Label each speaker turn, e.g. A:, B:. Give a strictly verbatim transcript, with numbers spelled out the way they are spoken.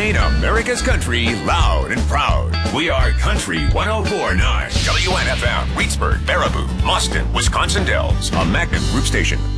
A: playing America's country loud and proud. We are Country one oh four point nine. W N F M, Reedsburg, Baraboo, Boston, Wisconsin Dells, a Magnum Group station.